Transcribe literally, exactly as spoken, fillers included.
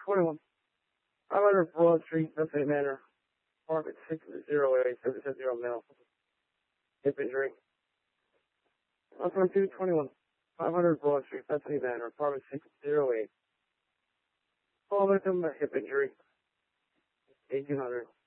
twenty-one. five hundred Broad Street, Pennsylvania Manor. Apartment six oh eight, seven seven zero male. Hip injury. one twenty-two twenty-one. five hundred Broad Street, Pennsylvania Manor. Apartment six oh eight. Fall victim, hip injury. eighteen hundred.